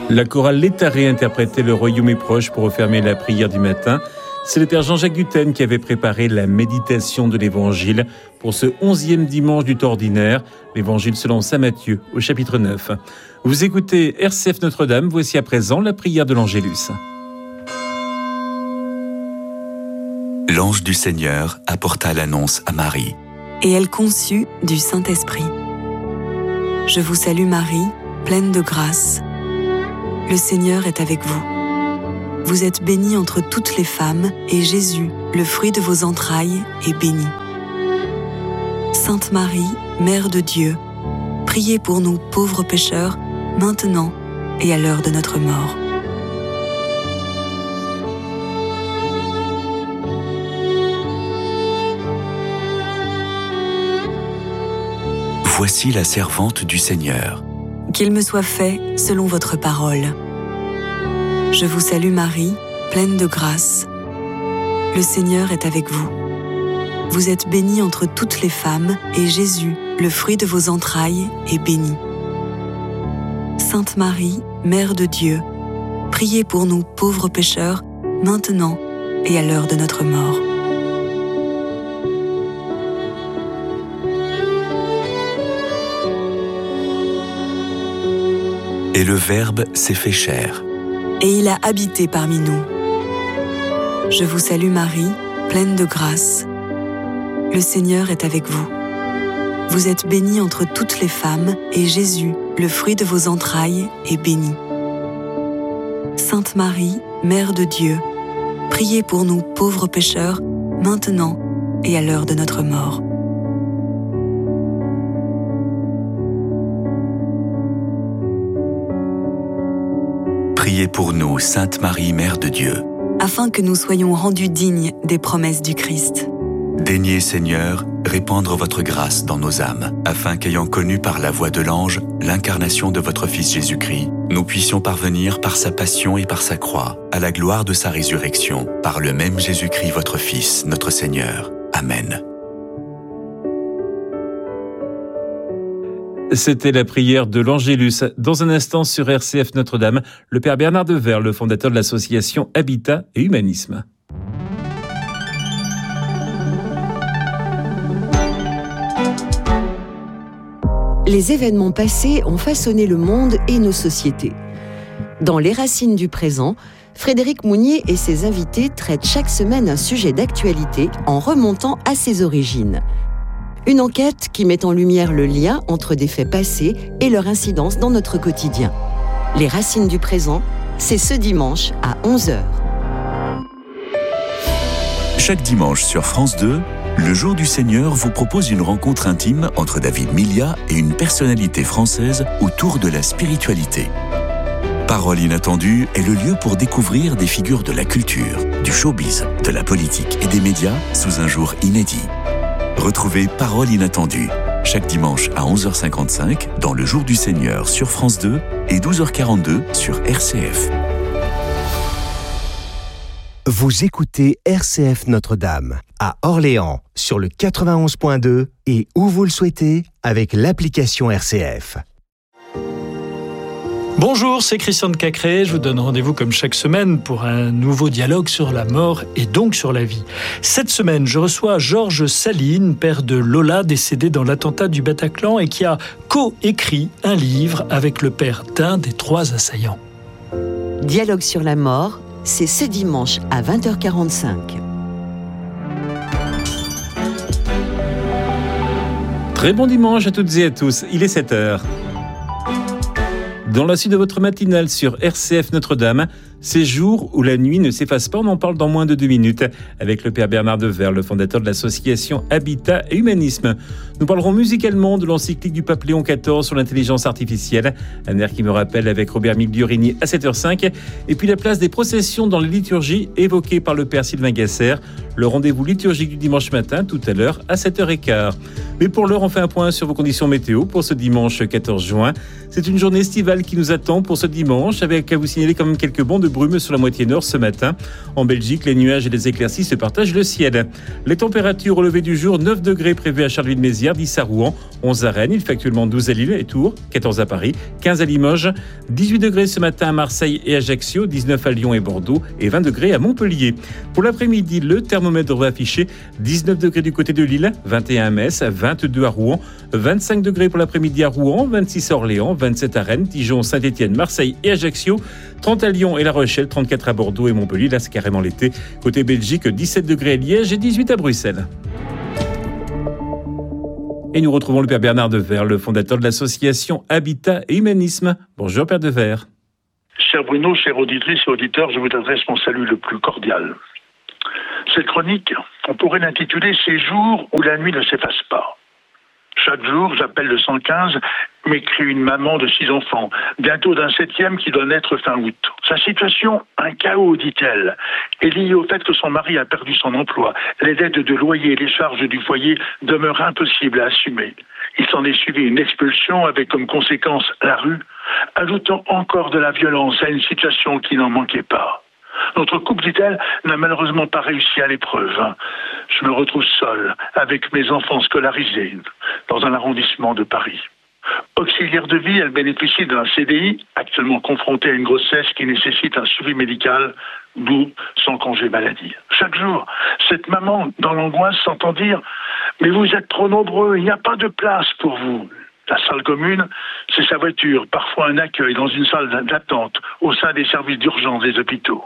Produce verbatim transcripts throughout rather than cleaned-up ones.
La chorale Létaré interprétait Le Royaume est proche pour refermer la prière du matin. C'est le père Jean-Jacques Dutène qui avait préparé la méditation de l'Évangile pour ce onzième dimanche du temps ordinaire, l'Évangile selon saint Matthieu, au chapitre neuf. Vous écoutez R C F Notre-Dame, voici à présent la prière de l'Angélus. L'ange du Seigneur apporta l'annonce à Marie. Et elle conçut du Saint-Esprit. Je vous salue Marie, pleine de grâce. Le Seigneur est avec vous. Vous êtes bénie entre toutes les femmes, et Jésus, le fruit de vos entrailles, est béni. Sainte Marie, Mère de Dieu, priez pour nous pauvres pécheurs, maintenant et à l'heure de notre mort. Voici la servante du Seigneur. Qu'il me soit fait selon votre parole. Je vous salue Marie, pleine de grâce. Le Seigneur est avec vous. Vous êtes bénie entre toutes les femmes, et Jésus, le fruit de vos entrailles, est béni. Sainte Marie, Mère de Dieu, priez pour nous pauvres pécheurs, maintenant et à l'heure de notre mort. Et le Verbe s'est fait chair. Et il a habité parmi nous. Je vous salue Marie, pleine de grâce. Le Seigneur est avec vous. Vous êtes bénie entre toutes les femmes, et Jésus, le fruit de vos entrailles, est béni. Sainte Marie, Mère de Dieu, priez pour nous pauvres pécheurs, maintenant et à l'heure de notre mort. Priez pour nous, Sainte Marie, Mère de Dieu, afin que nous soyons rendus dignes des promesses du Christ. Daignez, Seigneur, répandre votre grâce dans nos âmes, afin qu'ayant connu par la voix de l'ange l'incarnation de votre Fils Jésus-Christ, nous puissions parvenir par sa passion et par sa croix à la gloire de sa résurrection, par le même Jésus-Christ, votre Fils, notre Seigneur. Amen. C'était la prière de l'Angélus. Dans un instant sur R C F Notre-Dame, le père Bernard Devers, le fondateur de l'association Habitat et Humanisme. Les événements passés ont façonné le monde et nos sociétés. Dans Les Racines du présent, Frédéric Mounier et ses invités traitent chaque semaine un sujet d'actualité en remontant à ses origines. Une enquête qui met en lumière le lien entre des faits passés et leur incidence dans notre quotidien. Les Racines du présent, c'est ce dimanche à onze heures. Chaque dimanche sur France deux, Le Jour du Seigneur vous propose une rencontre intime entre David Milia et une personnalité française autour de la spiritualité. Parole inattendue est le lieu pour découvrir des figures de la culture, du showbiz, de la politique et des médias sous un jour inédit. Retrouvez Parole inattendue chaque dimanche à onze heures cinquante-cinq dans Le Jour du Seigneur sur France deux et douze heures quarante-deux sur R C F. Vous écoutez R C F Notre-Dame à Orléans sur le quatre-vingt-onze point deux et où vous le souhaitez avec l'application R C F. Bonjour, c'est Christian de Cacré. Je vous donne rendez-vous comme chaque semaine pour un nouveau dialogue sur la mort et donc sur la vie. Cette semaine, je reçois Georges Saline, père de Lola, décédé dans l'attentat du Bataclan et qui a co-écrit un livre avec le père d'un des trois assaillants. Dialogue sur la mort, c'est ce dimanche à vingt heures quarante-cinq. Très bon dimanche à toutes et à tous, il est sept heures. Dans la suite de votre matinale sur R C F Notre-Dame, ces jours où la nuit ne s'efface pas, on en parle dans moins de deux minutes avec le père Bernard Devers, le fondateur de l'association Habitat et Humanisme. Nous parlerons musicalement de l'encyclique du pape Léon quatorze sur l'intelligence artificielle, un air qui me rappelle avec Robert Migliorini à sept heures cinq, et puis la place des processions dans les liturgies évoquées par le père Sylvain Gasser, le rendez-vous liturgique du dimanche matin tout à l'heure à sept heures quinze. Mais pour l'heure, on fait un point sur vos conditions météo pour ce dimanche quatorze juin. C'est une journée estivale qui nous attend pour ce dimanche, avec à vous signaler quand même quelques bons de brume sur la moitié nord ce matin. En Belgique, les nuages et les éclaircies se partagent le ciel. Les températures au lever du jour, neuf degrés prévus à Charleville-Mézières, dix à Rouen, onze à Rennes, il fait actuellement douze à Lille et Tours, quatorze à Paris, quinze à Limoges, dix-huit degrés ce matin à Marseille et Ajaccio, dix-neuf à Lyon et Bordeaux et vingt degrés à Montpellier. Pour l'après-midi, le thermomètre va afficher dix-neuf degrés du côté de Lille, vingt et un à Metz, vingt-deux à Rouen, vingt-cinq degrés pour l'après-midi à Rouen, vingt-six à Orléans, vingt-sept à Rennes, Dijon, Saint-Étienne, Marseille et Ajaccio, trente à Lyon et La Rochelle, trente-quatre à Bordeaux et Montpellier. Là, c'est carrément l'été. Côté Belgique, dix-sept degrés à Liège et dix-huit à Bruxelles. Et nous retrouvons le Père Bernard Devers, le fondateur de l'association Habitat et Humanisme. Bonjour Père Devers. Cher Bruno, chère auditrice et auditeur, je vous adresse mon salut le plus cordial. Cette chronique, on pourrait l'intituler « Ces jours où la nuit ne s'efface pas ». Chaque jour, j'appelle le cent quinze, m'écrit une maman de six enfants, bientôt d'un septième qui doit naître fin août. Sa situation, un chaos, dit-elle, est liée au fait que son mari a perdu son emploi. Les dettes de loyer et les charges du foyer demeurent impossibles à assumer. Il s'en est suivi une expulsion avec comme conséquence la rue, ajoutant encore de la violence à une situation qui n'en manquait pas. Notre couple, dit-elle, n'a malheureusement pas réussi à l'épreuve. Je me retrouve seul, avec mes enfants scolarisés, dans un arrondissement de Paris. Auxiliaire de vie, elle bénéficie d'un C D I, actuellement confrontée à une grossesse qui nécessite un suivi médical, d'où son congé maladie. Chaque jour, cette maman, dans l'angoisse, s'entend dire « Mais vous êtes trop nombreux, il n'y a pas de place pour vous ». La salle commune, c'est sa voiture, parfois un accueil dans une salle d'attente au sein des services d'urgence des hôpitaux.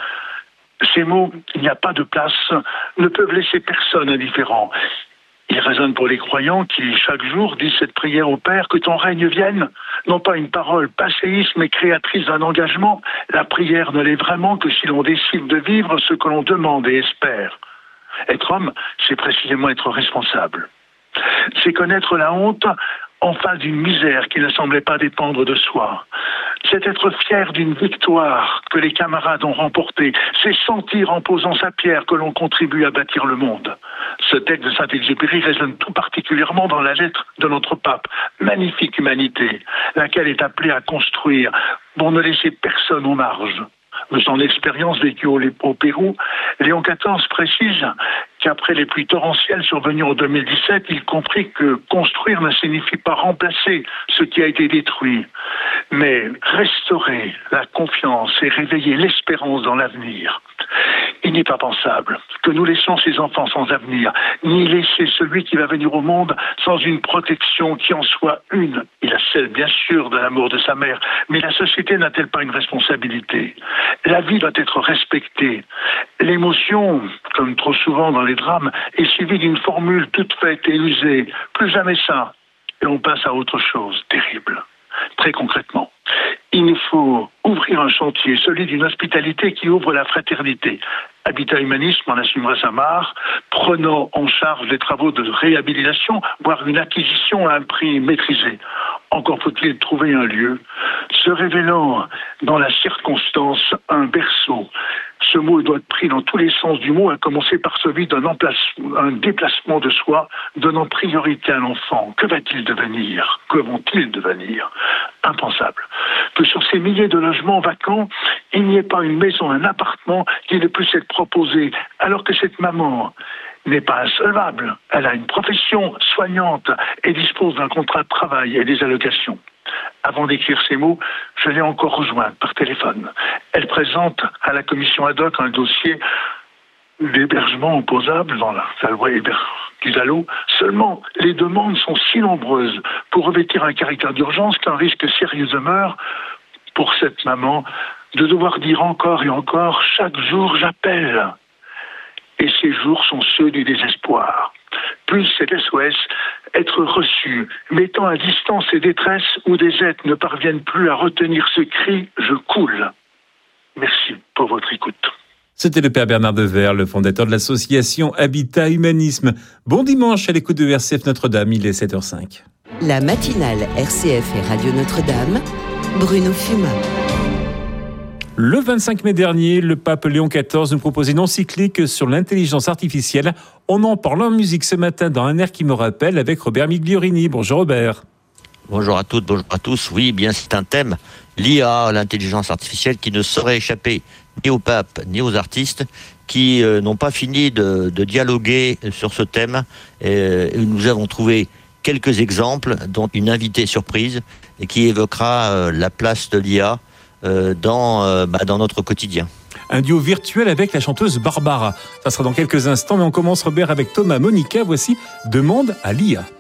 Ces mots, il n'y a pas de place, ne peuvent laisser personne indifférent. Ils résonnent pour les croyants qui, chaque jour, disent cette prière au Père, que ton règne vienne. Non pas une parole passéiste, mais créatrice d'un engagement. La prière ne l'est vraiment que si l'on décide de vivre ce que l'on demande et espère. Être homme, c'est précisément être responsable. C'est connaître la honte en face d'une misère qui ne semblait pas dépendre de soi. C'est être fier d'une victoire que les camarades ont remportée. C'est sentir en posant sa pierre que l'on contribue à bâtir le monde. Ce texte de Saint-Exupéry résonne tout particulièrement dans la lettre de notre pape. Magnifique humanité, laquelle est appelée à construire pour ne laisser personne aux marges. De son expérience vécue au, au Pérou, Léon quatorze précise qu'après les pluies torrentielles survenues en deux mille dix-sept, il comprit que construire ne signifie pas remplacer ce qui a été détruit, mais restaurer la confiance et réveiller l'espérance dans l'avenir. Il n'est pas pensable que nous laissions ces enfants sans avenir, ni laisser celui qui va venir au monde sans une protection qui en soit une. Il a celle, bien sûr, de l'amour de sa mère, mais la société n'a-t-elle pas une responsabilité ? La vie doit être respectée. L'émotion, comme trop souvent dans les drames, est suivie d'une formule toute faite et usée. Plus jamais ça. Et on passe à autre chose, terrible. Très concrètement, il nous faut ouvrir un chantier, celui d'une hospitalité qui ouvre la fraternité. Habitat Humanisme en assumera sa marque, prenant en charge les travaux de réhabilitation, voire une acquisition à un prix maîtrisé. Encore faut-il trouver un lieu, se révélant dans la circonstance un berceau. Ce mot doit être pris dans tous les sens du mot, à commencer par celui d'un emplacement, un déplacement de soi, donnant priorité à l'enfant. Que va-t-il devenir ? Que vont-ils devenir ? Impensable. Que sur ces milliers de logements vacants, il n'y ait pas une maison, un appartement qui ne puisse être proposé, alors que cette maman n'est pas insolvable. Elle a une profession soignante et dispose d'un contrat de travail et des allocations. Avant d'écrire ces mots, je l'ai encore rejointe par téléphone. Elle présente à la commission ad hoc un dossier d'hébergement opposable dans la, la loi Hébert-Duzalo. Seulement, les demandes sont si nombreuses pour revêtir un caractère d'urgence qu'un risque sérieux demeure pour cette maman de devoir dire encore et encore « chaque jour j'appelle ». Et ces jours sont ceux du désespoir. Plus cet S O S, être reçu, mettant à distance ces détresses où des êtres ne parviennent plus à retenir ce cri « je coule ». Merci pour votre écoute. C'était le Père Bernard Devers, le fondateur de l'association Habitat Humanisme. Bon dimanche à l'écoute de R C F Notre-Dame, il est sept heures cinq. La matinale R C F et Radio Notre-Dame, Bruno Fumat. Le vingt-cinq mai dernier, le pape Léon quatorze nous proposait une encyclique sur l'intelligence artificielle. On en parle en musique ce matin dans Un air qui me rappelle avec Robert Migliorini. Bonjour Robert. Bonjour à toutes, bonjour à tous. Oui, bien c'est un thème l'I A, l'intelligence artificielle, qui ne saurait échapper ni au pape ni aux artistes, qui euh, n'ont pas fini de, de dialoguer sur ce thème. Et nous avons trouvé quelques exemples, dont une invitée surprise, et qui évoquera euh, la place de l'I A euh, dans, euh, bah, dans notre quotidien. Un duo virtuel avec la chanteuse Barbara. Ça sera dans quelques instants, mais on commence, Robert, avec Thomas Monica. Voici Demande à l'I A.